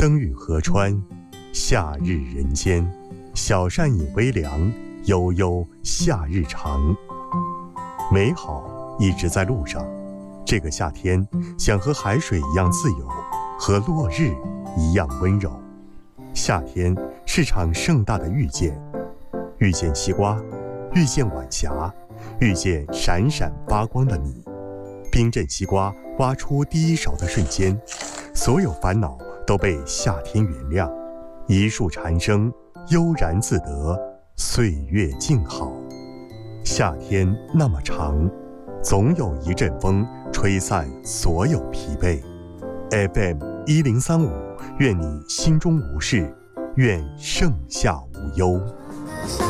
灯雨河川，夏日人间。小扇饮微凉，悠悠夏日长。美好一直在路上。这个夏天，想和海水一样自由，和落日一样温柔。夏天是场盛大的遇见，遇见西瓜，遇见晚霞，遇见闪闪发光的你。冰镇西瓜挖出第一勺的瞬间，所有烦恼都被夏天原谅。一树蝉声，悠然自得，岁月静好。夏天那么长，总有一阵风吹散所有疲惫。FM1035，愿你心中无事，愿盛夏无忧。